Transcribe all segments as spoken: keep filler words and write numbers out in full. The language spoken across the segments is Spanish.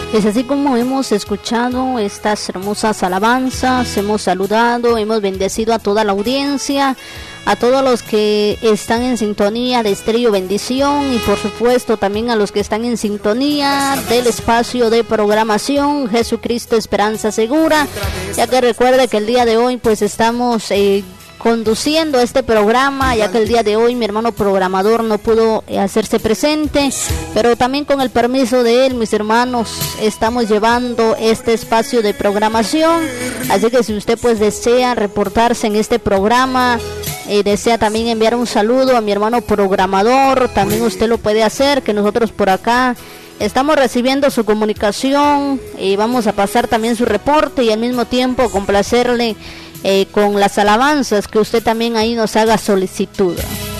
Es así como hemos escuchado estas hermosas alabanzas, hemos saludado, hemos bendecido a toda la audiencia, a todos los que están en sintonía de Estéreo Bendición y por supuesto también a los que están en sintonía del espacio de programación Jesucristo Esperanza Segura, ya que recuerde que el día de hoy pues estamos eh, conduciendo este programa, ya que el día de hoy mi hermano programador no pudo hacerse presente, pero también con el permiso de él, mis hermanos, estamos llevando este espacio de programación, así que si usted pues desea reportarse en este programa, eh, desea también enviar un saludo a mi hermano programador, también usted lo puede hacer, que nosotros por acá estamos recibiendo su comunicación y vamos a pasar también su reporte y al mismo tiempo complacerle Eh, con las alabanzas, que usted también ahí nos haga solicitud.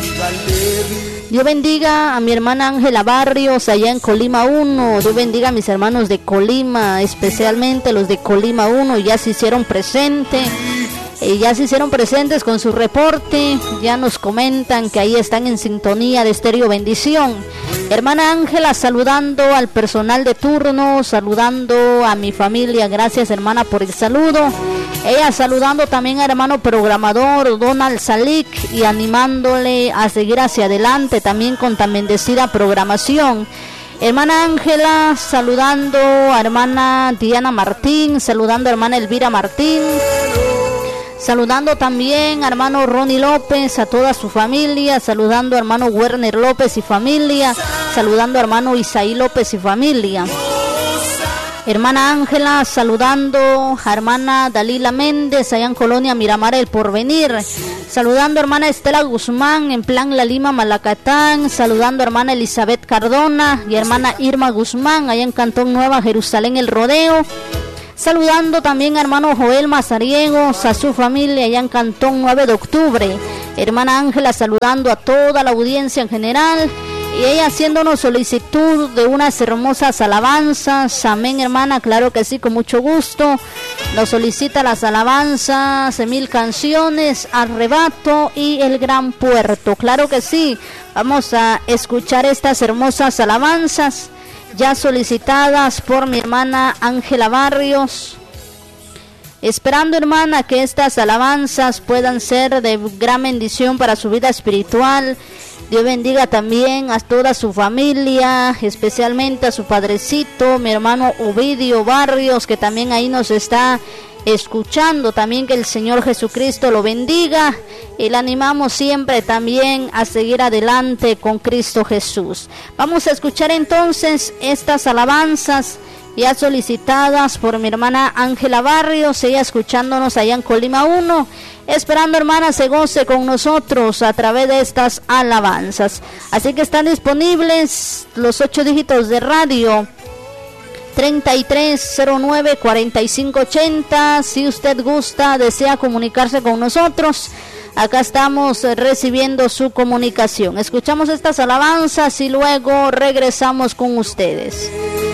Dios bendiga a mi hermana Ángela Barrios allá en Colima uno. Dios bendiga a mis hermanos de Colima, especialmente los de Colima uno, ya se hicieron presentes. Eh, ya se hicieron presentes con su reporte, ya nos comentan que ahí están en sintonía de Estéreo Bendición. Hermana Ángela saludando al personal de turno, saludando a mi familia, gracias hermana por el saludo. Ella saludando también al hermano programador Donald Salik y animándole a seguir hacia adelante también con tan bendecida programación. Hermana Ángela saludando a hermana Diana Martín, saludando a hermana Elvira Martín. Saludando también a hermano Ronnie López, a toda su familia, saludando a hermano Werner López y familia, saludando a hermano Isaí López y familia. Hermana Ángela saludando a hermana Dalila Méndez allá en Colonia Miramar El Porvenir, saludando a hermana Estela Guzmán en Plan La Lima Malacatán, saludando a hermana Elizabeth Cardona y hermana Irma Guzmán allá en Cantón Nueva Jerusalén El Rodeo. Saludando también a hermano Joel Mazariegos, a su familia allá en Cantón nueve de octubre. Hermana Ángela saludando a toda la audiencia en general. Y ella haciéndonos solicitud de unas hermosas alabanzas. Amén, hermana, claro que sí, con mucho gusto. Nos solicita las alabanzas de Mil Canciones, Arrebato y El Gran Puerto. Claro que sí, vamos a escuchar estas hermosas alabanzas ya solicitadas por mi hermana Ángela Barrios, esperando hermana que estas alabanzas puedan ser de gran bendición para su vida espiritual. Dios bendiga también a toda su familia, especialmente a su padrecito, mi hermano Ovidio Barrios, que también ahí nos está escuchando. También que el Señor Jesucristo lo bendiga y le animamos siempre también a seguir adelante con Cristo Jesús. Vamos a escuchar entonces estas alabanzas ya solicitadas por mi hermana Ángela Barrios, ella escuchándonos allá en Colima uno, esperando hermana se goce con nosotros a través de estas alabanzas. Así que están disponibles los ocho dígitos de radio treinta y tres cero nueve cuarenta y cinco ochenta. Si usted gusta, desea comunicarse con nosotros, acá estamos recibiendo su comunicación. Escuchamos estas alabanzas y luego regresamos con ustedes.